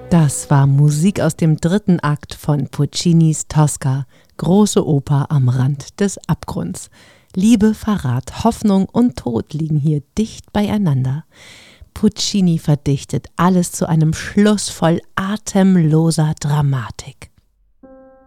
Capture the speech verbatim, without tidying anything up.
Das war Musik aus dem dritten Akt von Puccinis Tosca, große Oper am Rand des Abgrunds. Liebe, Verrat, Hoffnung und Tod liegen hier dicht beieinander. Puccini verdichtet alles zu einem Schluss voll atemloser Dramatik.